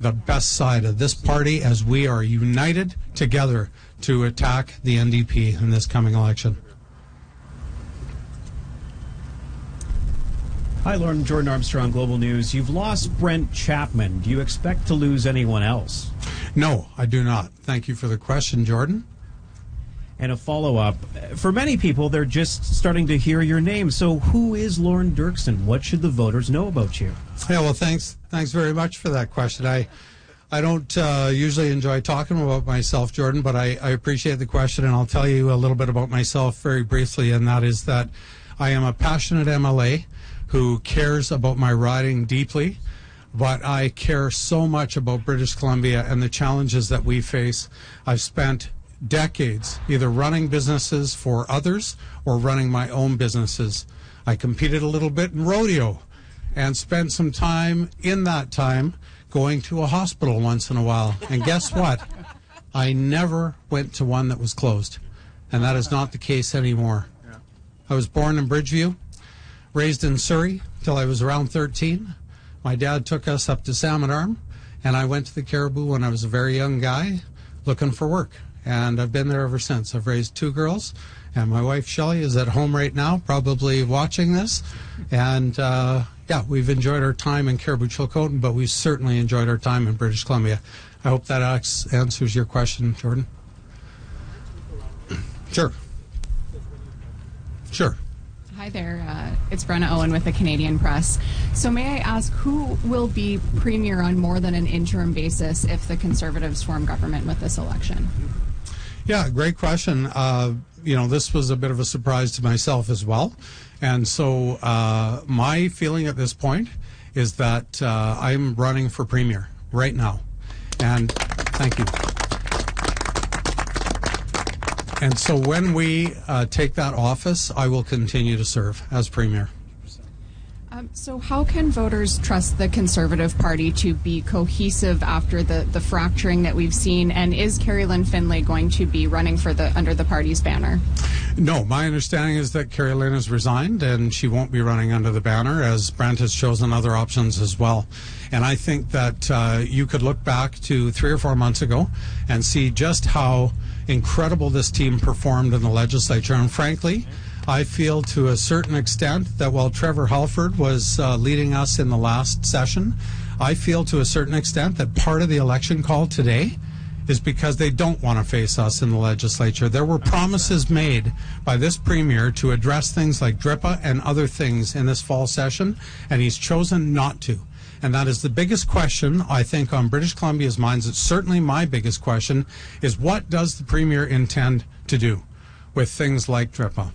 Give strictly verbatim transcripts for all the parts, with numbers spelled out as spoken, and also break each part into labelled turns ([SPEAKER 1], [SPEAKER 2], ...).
[SPEAKER 1] the best side of this party as we are united together to attack the N D P in this coming election.
[SPEAKER 2] Hi, Lauren. Jordan Armstrong, Global News. You've lost Brent Chapman. Do you expect to lose anyone else?
[SPEAKER 1] No, I do not. Thank you for the question, Jordan.
[SPEAKER 2] And a follow-up. For many people, they're just starting to hear your name. So who is Lauren Dirksen? What should the voters know about you?
[SPEAKER 1] Yeah, well, thanks. Thanks very much for that question. I I don't uh, usually enjoy talking about myself, Jordan, but I, I appreciate the question, and I'll tell you a little bit about myself very briefly, and that is that I am a passionate M L A who cares about my riding deeply, but I care so much about British Columbia and the challenges that we face. I've spent decades either running businesses for others or running my own businesses. I competed a little bit in rodeo and spent some time in that time going to a hospital once in a while. And guess what? I never went to one that was closed. And that is not the case anymore. I was born in Bridgeview, raised in Surrey till I was around thirteen. My dad took us up to Salmon Arm, and I went to the Caribou when I was a very young guy looking for work. And I've been there ever since. I've raised two girls, and my wife Shelley is at home right now, probably watching this. And uh, yeah, we've enjoyed our time in Caribou Chilcotin, but we've certainly enjoyed our time in British Columbia. I hope that answers your question, Jordan. Sure. Sure.
[SPEAKER 3] Hi there, uh, it's Brenna Owen with the Canadian Press. So may I ask, who will be Premier on more than an interim basis if the Conservatives form government with this election?
[SPEAKER 1] Yeah, great question. Uh, you know, this was a bit of a surprise to myself as well. And so uh, my feeling at this point is that uh, I'm running for Premier right now. And thank you. And so when we uh, take that office, I will continue to serve as Premier.
[SPEAKER 3] Um, so how can voters trust the Conservative Party to be cohesive after the, the fracturing that we've seen? And is Carrie Lynn Finlay going to be running for the under the party's banner?
[SPEAKER 1] No, my understanding is that Carrie Lynn has resigned and she won't be running under the banner, as Brent has chosen other options as well. And I think that uh, you could look back to three or four months ago and see just how incredible this team performed in the legislature. And frankly, I feel to a certain extent that while Trevor Halford was uh, leading us in the last session, I feel to a certain extent that part of the election call today is because they don't want to face us in the legislature. There were promises made by this Premier to address things like D R I P A and other things in this fall session, and he's chosen not to. And that is the biggest question, I think, on British Columbia's minds. It's certainly my biggest question, is what does the Premier intend to do with things like D R I P A?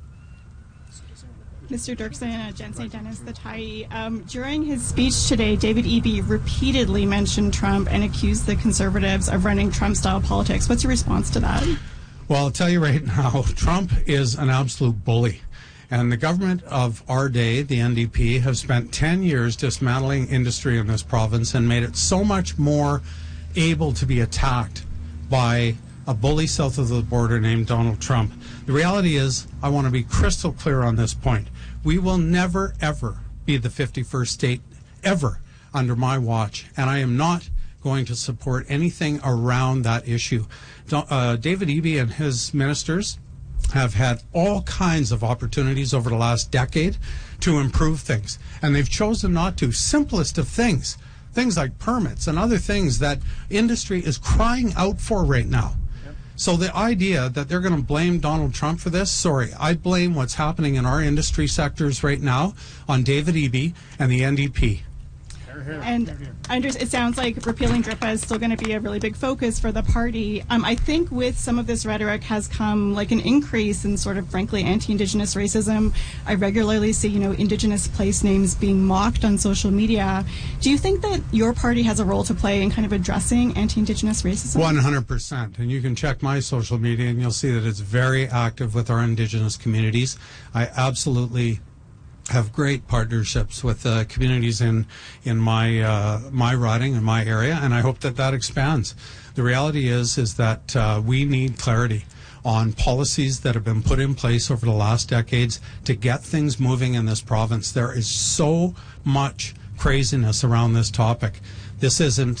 [SPEAKER 4] Mister Dirksen, uh, Jen Saint Dennis, the Tyee. Um, during his speech today, David Eby repeatedly mentioned Trump and accused the Conservatives of running Trump-style politics. What's your response to that?
[SPEAKER 1] Well, I'll tell you right now, Trump is an absolute bully. And the government of our day, the N D P, have spent ten years dismantling industry in this province and made it so much more able to be attacked by a bully south of the border named Donald Trump. The reality is, I want to be crystal clear on this point. We will never, ever be the fifty-first state, ever, under my watch. And I am not going to support anything around that issue. Uh, David Eby and his ministers have had all kinds of opportunities over the last decade to improve things. And they've chosen not to. Simplest of things, things like permits and other things that industry is crying out for right now. So the idea that they're going to blame Donald Trump for this, sorry, I blame what's happening in our industry sectors right now on David Eby and the N D P.
[SPEAKER 4] And it sounds like repealing D R I P A is still going to be a really big focus for the party. Um, I think with some of this rhetoric has come like an increase in sort of, frankly, anti-Indigenous racism. I regularly see, you know, Indigenous place names being mocked on social media. Do you think that your party has a role to play in kind of addressing anti-Indigenous racism?
[SPEAKER 1] one hundred percent. And you can check my social media and you'll see that it's very active with our Indigenous communities. I absolutely have great partnerships with uh, communities in in my uh, my riding and my area, and I hope that that expands. The reality is is that uh, we need clarity on policies that have been put in place over the last decades to get things moving in this province. There is so much craziness around this topic. This isn't